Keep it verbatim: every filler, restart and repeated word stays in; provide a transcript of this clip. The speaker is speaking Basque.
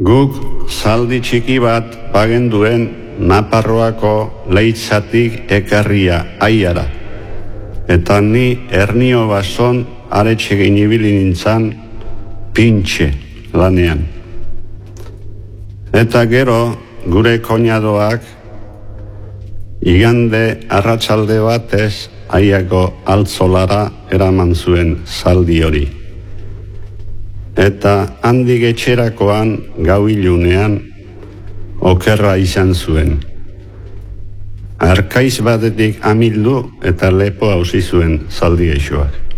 Guk zaldi txiki bat bagenduen Naparroako leitzatik ekarria aiara. Eta ni ernio bason aretxegin ibili nintzan pintxe lanean. Eta gero gure koñadoak igande arratsalde batez aiako altzolara eraman zuen zaldi hori. Eta handik etxerakoan gau ilunean okerra izan zuen. Arkaiz batetik amildu eta lepo hausi zuen zaldi eixoak.